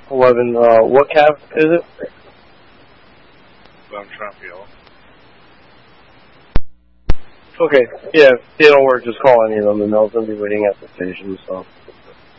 11, what cab is it? 11 Trump Yellow. Okay, yeah, if they don't work, just call any of them, and they'll be waiting at the station, so.